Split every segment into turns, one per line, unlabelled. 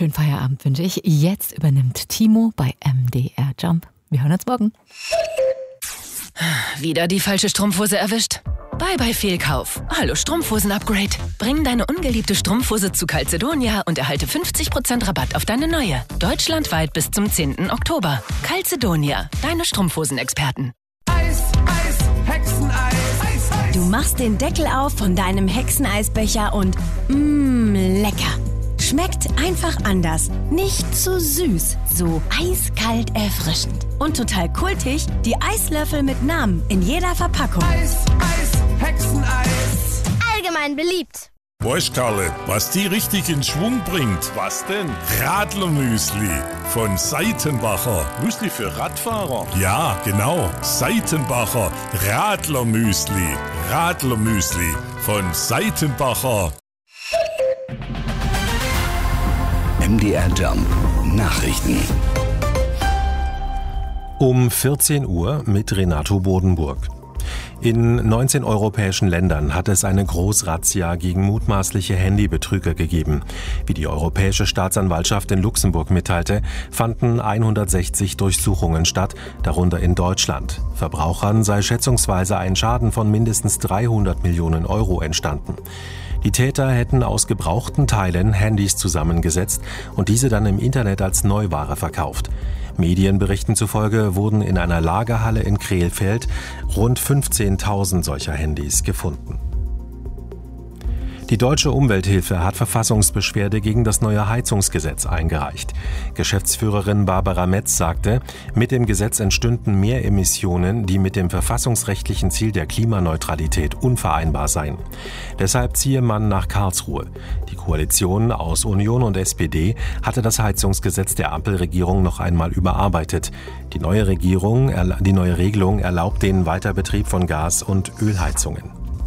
schönen Feierabend wünsche ich. Jetzt übernimmt Timo bei MDR Jump. Wir hören uns morgen.
Wieder die falsche Strumpfhose erwischt? Bye bye Fehlkauf. Hallo Strumpfhosen-Upgrade. Bring deine ungeliebte Strumpfhose zu Calzedonia und erhalte 50% Rabatt auf deine neue. Deutschlandweit bis zum 10. Oktober. Calzedonia, deine Strumpfhosen-Experten.
Eis, Eis, Hexeneis. Eis, Eis.
Du machst den Deckel auf von deinem Hexeneisbecher und lecker. Schmeckt einfach anders. Nicht zu süß, so eiskalt erfrischend. Und total kultig, die Eislöffel mit Namen in jeder Verpackung.
Eis, Eis, Hexeneis.
Allgemein beliebt.
Weißt, Karle, was die richtig in Schwung bringt?
Was denn?
Radlermüsli von Seitenbacher.
Müsli für Radfahrer?
Ja, genau. Seitenbacher Radlermüsli. Radlermüsli von Seitenbacher.
MDR Jump Nachrichten.
Um 14 Uhr mit Renato Bodenburg. In 19 europäischen Ländern hat es eine Großrazzia gegen mutmaßliche Handybetrüger gegeben. Wie die Europäische Staatsanwaltschaft in Luxemburg mitteilte, fanden 160 Durchsuchungen statt, darunter in Deutschland. Verbrauchern sei schätzungsweise ein Schaden von mindestens 300 Millionen Euro entstanden. Die Täter hätten aus gebrauchten Teilen Handys zusammengesetzt und diese dann im Internet als Neuware verkauft. Medienberichten zufolge wurden in einer Lagerhalle in Krefeld rund 15.000 solcher Handys gefunden. Die Deutsche Umwelthilfe hat Verfassungsbeschwerde gegen das neue Heizungsgesetz eingereicht. Geschäftsführerin Barbara Metz sagte, mit dem Gesetz entstünden mehr Emissionen, die mit dem verfassungsrechtlichen Ziel der Klimaneutralität unvereinbar seien. Deshalb ziehe man nach Karlsruhe. Die Koalition aus Union und SPD hatte das Heizungsgesetz der Ampelregierung noch einmal überarbeitet. Die neue Regelung erlaubt den Weiterbetrieb von Gas- und Ölheizungen.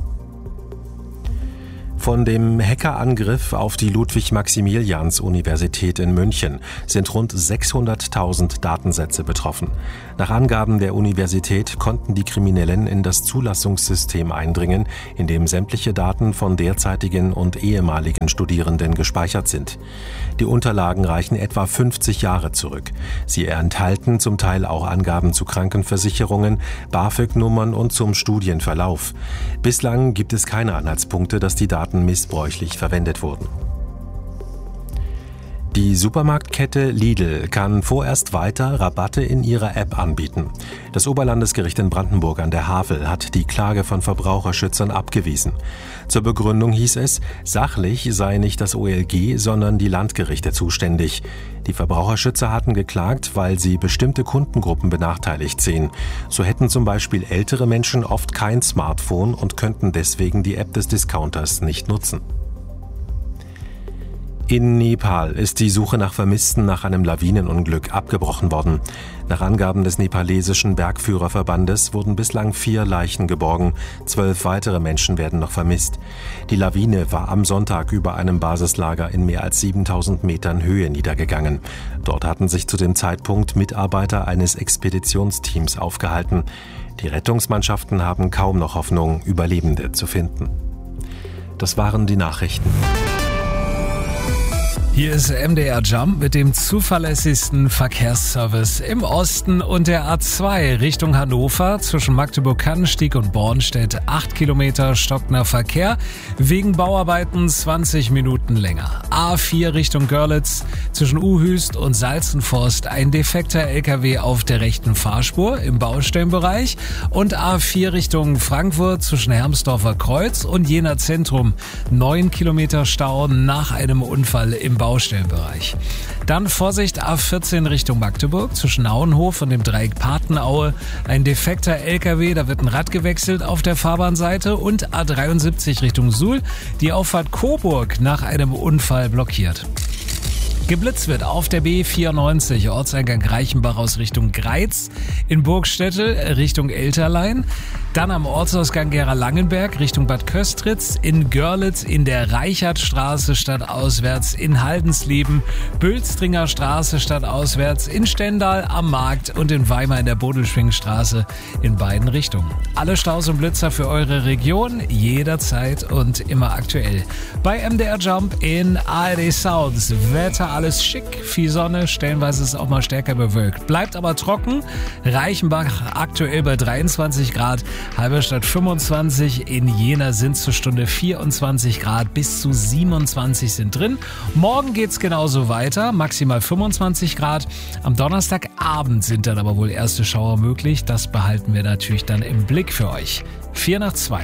Von dem Hackerangriff auf die Ludwig-Maximilians-Universität in München sind rund 600.000 Datensätze betroffen. Nach Angaben der Universität konnten die Kriminellen in das Zulassungssystem eindringen, in dem sämtliche Daten von derzeitigen und ehemaligen Studierenden gespeichert sind. Die Unterlagen reichen etwa 50 Jahre zurück. Sie enthalten zum Teil auch Angaben zu Krankenversicherungen, BAföG-Nummern und zum Studienverlauf. Bislang gibt es keine Anhaltspunkte, dass die Daten missbräuchlich verwendet wurden. Die Supermarktkette Lidl kann vorerst weiter Rabatte in ihrer App anbieten. Das Oberlandesgericht in Brandenburg an der Havel hat die Klage von Verbraucherschützern abgewiesen. Zur Begründung hieß es, sachlich sei nicht das OLG, sondern die Landgerichte zuständig. Die Verbraucherschützer hatten geklagt, weil sie bestimmte Kundengruppen benachteiligt sehen. So hätten zum Beispiel ältere Menschen oft kein Smartphone und könnten deswegen die App des Discounters nicht nutzen. In Nepal ist die Suche nach Vermissten nach einem Lawinenunglück abgebrochen worden. Nach Angaben des nepalesischen Bergführerverbandes wurden bislang 4 Leichen geborgen, 12 weitere Menschen werden noch vermisst. Die Lawine war am Sonntag über einem Basislager in mehr als 7.000 Metern Höhe niedergegangen. Dort hatten sich zu dem Zeitpunkt Mitarbeiter eines Expeditionsteams aufgehalten. Die Rettungsmannschaften haben kaum noch Hoffnung, Überlebende zu finden. Das waren die Nachrichten.
Hier ist MDR Jump mit dem zuverlässigsten Verkehrsservice im Osten und der A2 Richtung Hannover zwischen Magdeburg-Kannenstieg und Bornstedt 8 Kilometer stockender Verkehr, wegen Bauarbeiten 20 Minuten länger. A4 Richtung Görlitz zwischen Uhüst und Salzenforst ein defekter LKW auf der rechten Fahrspur im Baustellenbereich und A4 Richtung Frankfurt zwischen Hermsdorfer Kreuz und Jena Zentrum 9 Kilometer Stau nach einem Unfall im Baustellenbereich. Dann Vorsicht A14 Richtung Magdeburg zwischen Auenhof und dem Dreieck Patenaue. Ein defekter LKW, da wird ein Rad gewechselt auf der Fahrbahnseite und A73 Richtung Suhl. Die Auffahrt Coburg nach einem Unfall blockiert. Geblitzt wird auf der B94 Ortseingang Reichenbach aus Richtung Greiz, in Burgstädte Richtung Elterlein. Dann am Ortsausgang Gera-Langenberg Richtung Bad Köstritz, in Görlitz in der Reichertstraße stadtauswärts, in Haldensleben, Bülstringer Straße stadtauswärts, in Stendal am Markt und in Weimar in der Bodelschwingstraße in beiden Richtungen. Alle Staus und Blitzer für eure Region, jederzeit und immer aktuell. Bei MDR Jump in ARD Sounds. Wetter alles schick, viel Sonne, stellenweise ist es auch mal stärker bewölkt. Bleibt aber trocken. Reichenbach aktuell bei 23 Grad, Halberstadt 25, in Jena sind zur Stunde 24 Grad, bis zu 27 sind drin. Morgen geht's genauso weiter, maximal 25 Grad. Am Donnerstagabend sind dann aber wohl erste Schauer möglich. Das behalten wir natürlich dann im Blick für euch. 4:02.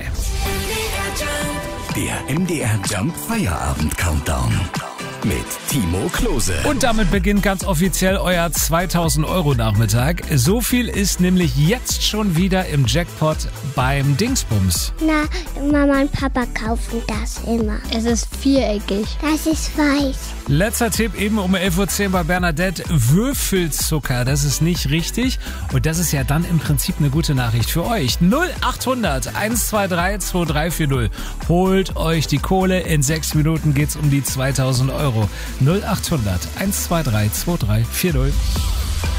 Der MDR Jump Feierabend Countdown mit Timo Klose.
Und damit beginnt ganz offiziell euer 2.000 € Nachmittag. So viel ist nämlich jetzt schon wieder im Jackpot beim Dingsbums.
Na, Mama und Papa kaufen das immer.
Es ist viereckig.
Das ist weiß.
Letzter Tipp eben um 11:10 Uhr bei Bernadette. Würfelzucker, das ist nicht richtig. Und das ist ja dann im Prinzip eine gute Nachricht für euch. 0800 123 2340. Holt euch die Kohle. In 6 Minuten geht's um die 2.000 €. 0800 123 2340.